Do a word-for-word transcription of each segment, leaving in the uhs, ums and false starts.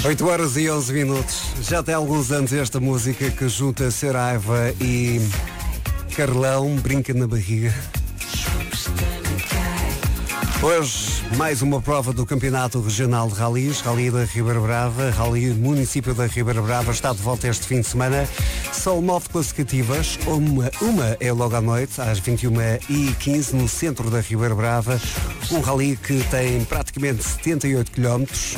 oito horas e onze minutos. Já tem alguns anos esta música que junta Saraiva e Carlão, Brinca na Barriga. Hoje, mais uma prova do Campeonato Regional de Rallys, Rally da Ribeira Brava, Rally Município da Ribeira Brava, está de volta este fim de semana. São nove classificativas, uma, uma é logo à noite, às vinte e uma e quinze, no centro da Ribeira Brava. Um rally que tem praticamente setenta e oito quilómetros.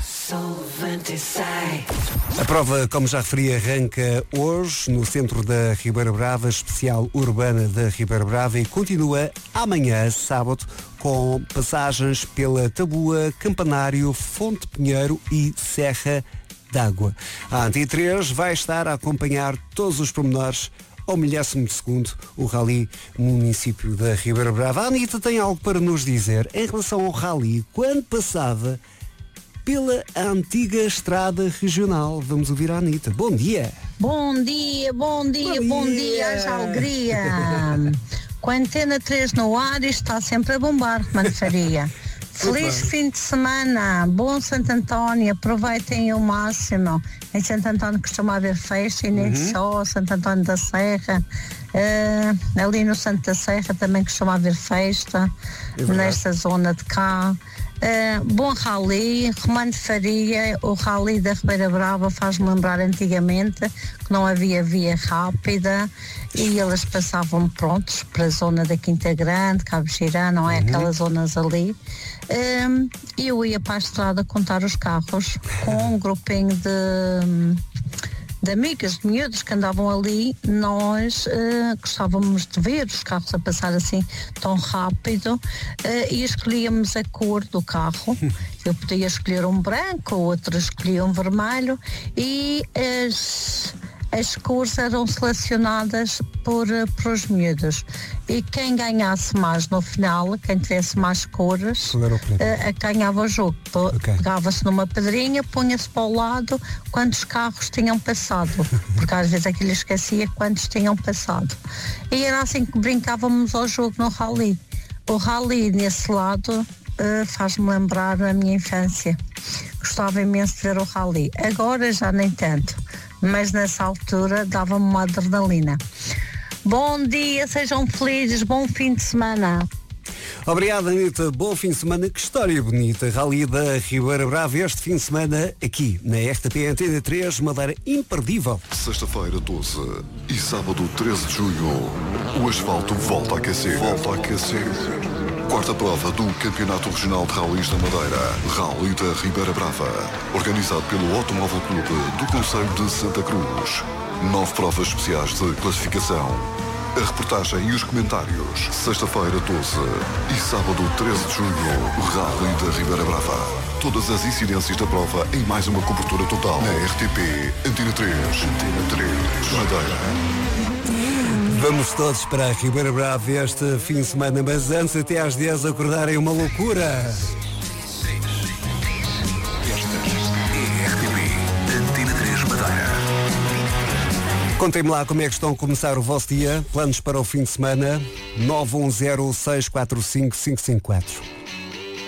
A prova, como já referi, arranca hoje no centro da Ribeira Brava, especial urbana da Ribeira Brava, e continua amanhã, sábado, com passagens pela Tabua, Campanário, Fonte Pinheiro e Serra d'Água. A Antena três vai estar a acompanhar todos os pormenores ao milésimo de segundo o Rally Município da Ribeira Brava. A Anitta tem algo para nos dizer em relação ao Rally quando passava pela antiga estrada regional. Vamos ouvir a Anitta. Bom dia. Bom dia, bom dia, bom, bom dia, dia, haja alegria. Com a Antena três no ar, isto está sempre a bombar, Mano Faria. Feliz fim de semana, bom Santo António, aproveitem o máximo. Em Santo António costuma haver festa e nem uhum. só, Santo António da Serra. Uh, ali no Santo da Serra também costuma haver festa, é nesta zona de cá. Uh, bom rally, Romano Faria, o rally da Ribeira Brava faz-me lembrar antigamente que não havia via rápida e eles passavam prontos para a zona da Quinta Grande, Cabo Girã, não é? Uhum. Aquelas zonas ali. Um, eu ia para a estrada contar os carros com um grupinho de, de amigas, de miúdos que andavam ali. Nós uh, gostávamos de ver os carros a passar assim tão rápido uh, e escolhíamos a cor do carro. Eu podia escolher um branco, outro escolhia um vermelho e as, as cores eram selecionadas por, por os miúdos. E quem ganhasse mais no final, quem tivesse mais cores, uh, ganhava o jogo. Okay. Pegava-se numa pedrinha, punha-se para o lado quantos carros tinham passado, porque às vezes aquilo esquecia quantos tinham passado. E era assim que brincávamos ao jogo no rally. O rally nesse lado uh, faz-me lembrar a minha infância. Gostava imenso de ver o rally. Agora já nem tanto, mas nessa altura dava-me uma adrenalina. Bom dia, sejam felizes, bom fim de semana. Obrigado, Anitta, bom fim de semana. Que história bonita, Rally da Ribeira Brava este fim de semana aqui na R T P Antena três, Madeira imperdível. Sexta-feira doze e sábado treze de junho, o asfalto volta a aquecer. Volta a aquecer. Quarta prova do Campeonato Regional de Rallys da Madeira, Rally da Ribeira Brava, organizado pelo Automóvel Clube do Concelho de Santa Cruz. Nove provas especiais de classificação. A reportagem e os comentários. Sexta-feira doze e sábado treze de junho, Rally da Ribeira Brava. Todas as incidências da prova em mais uma cobertura total na R T P Antena três. Antena três, Madeira. Vamos todos para a Ribeira Brava este fim de semana, mas antes até às dez acordarem uma loucura. Contem-me lá como é que estão a começar o vosso dia, planos para o fim de semana, nove um zero seis quatro cinco cinco cinco quatro.